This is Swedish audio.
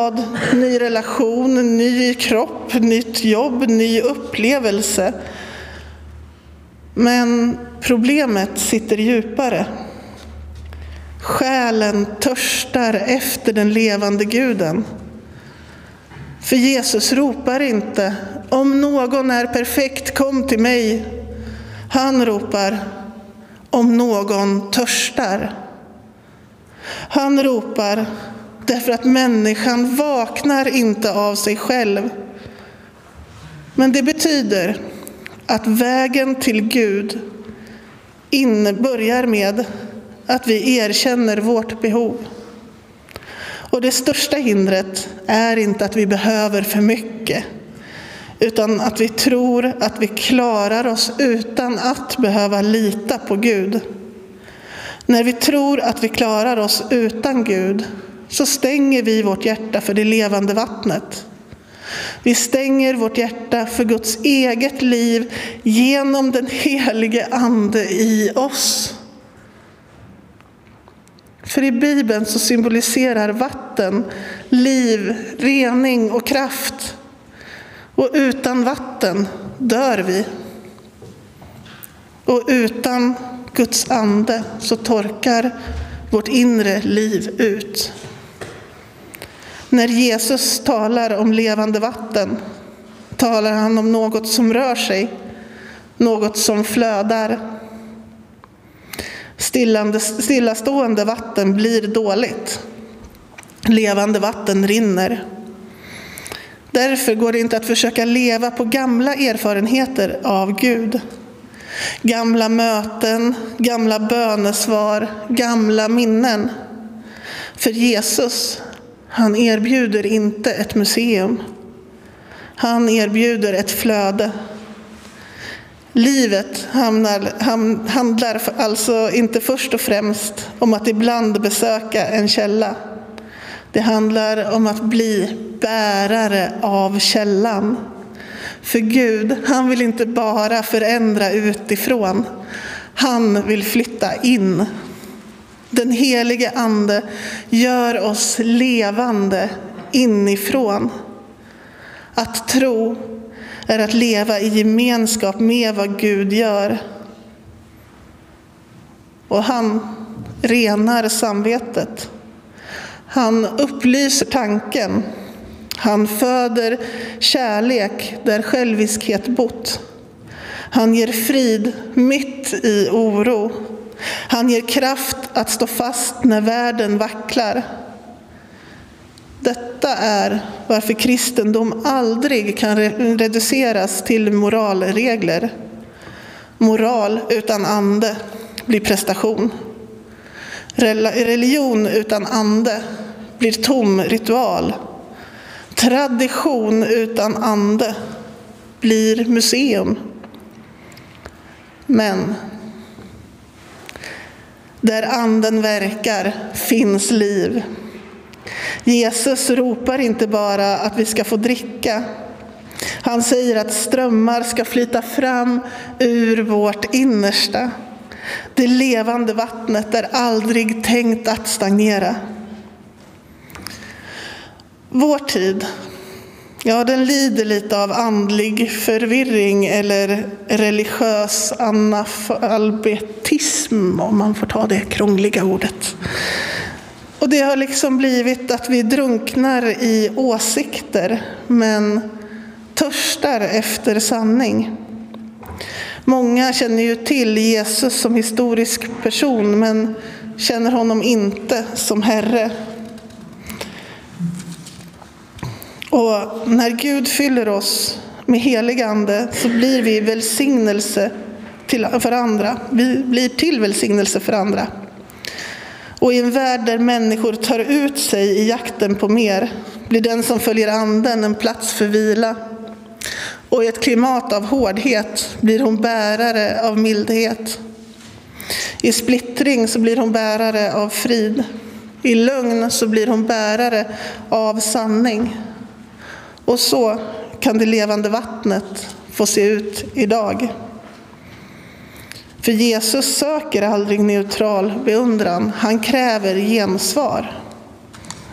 bostad, ny relation, ny kropp, nytt jobb, ny upplevelse. Men problemet sitter djupare. Själen törstar efter den levande Guden. För Jesus ropar inte: om någon är perfekt, kom till mig. Han ropar: om någon törstar. Han ropar därför att människan vaknar inte av sig själv. Men det betyder att vägen till Gud börjar med att vi erkänner vårt behov. Och det största hindret är inte att vi behöver för mycket, utan att vi tror att vi klarar oss utan att behöva lita på Gud. När vi tror att vi klarar oss utan Gud, så stänger vi vårt hjärta för det levande vattnet. Vi stänger vårt hjärta för Guds eget liv genom den helige Ande i oss. För i Bibeln så symboliserar vatten liv, rening och kraft. Och utan vatten dör vi. Och utan Guds ande så torkar vårt inre liv ut. När Jesus talar om levande vatten talar han om något som rör sig, något som flödar. Stillastående vatten blir dåligt. Levande vatten rinner. Därför går det inte att försöka leva på gamla erfarenheter av Gud. Gamla möten, gamla bönesvar, gamla minnen. För Jesus, han erbjuder inte ett museum. Han erbjuder ett flöde. Livet handlar alltså inte först och främst om att ibland besöka en källa. Det handlar om att bli bärare av källan. För Gud, han vill inte bara förändra utifrån. Han vill flytta in. Den helige Ande gör oss levande inifrån. Att tro är att leva i gemenskap med vad Gud gör. Och han renar samvetet. Han upplyser tanken. Han föder kärlek där själviskhet bott. Han ger frid mitt i oro. Han ger kraft att stå fast när världen vacklar. Detta är varför kristendom aldrig kan reduceras till moralregler. Moral utan ande blir prestation. Religion utan ande blir tom ritual. Tradition utan ande blir museum. Men där anden verkar finns liv. Jesus ropar inte bara att vi ska få dricka. Han säger att strömmar ska flyta fram ur vårt innersta. Det levande vattnet är aldrig tänkt att stagnera. Vår tid, ja, den lider lite av andlig förvirring eller religiös analfabetism, om man får ta det krångliga ordet. Och det har liksom blivit att vi drunknar i åsikter men törstar efter sanning. Många känner ju till Jesus som historisk person men känner honom inte som Herre. Och när Gud fyller oss med helig ande så blir vi välsignelse för andra. Vi blir till välsignelse för andra. Och i en värld där människor tar ut sig i jakten på mer blir den som följer anden en plats för vila. Och i ett klimat av hårdhet blir hon bärare av mildhet. I splittring så blir hon bärare av frid. I lögn så blir hon bärare av sanning. Och så kan det levande vattnet få se ut idag. För Jesus söker aldrig neutral beundran. Han kräver gensvar.